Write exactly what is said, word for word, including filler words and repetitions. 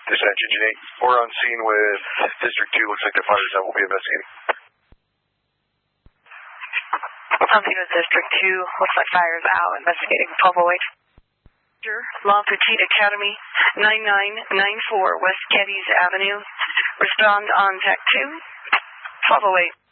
Dispatch Engine eight. We're on scene with District two. Looks like the fires that will be investigating. On scene with District two. Looks like fires out. Investigating twelve oh eight. La Petite Academy, nine nine nine four West Cadiz Avenue. Respond on Tech two. twelve oh eight.